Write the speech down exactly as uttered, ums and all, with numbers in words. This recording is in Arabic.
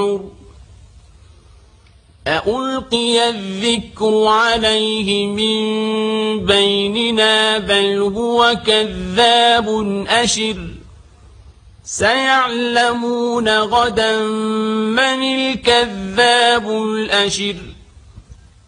مسعر أألقي الذكر عليه من بيننا بل هو كذاب أشر سيعلمون غدا من الكذاب الأشر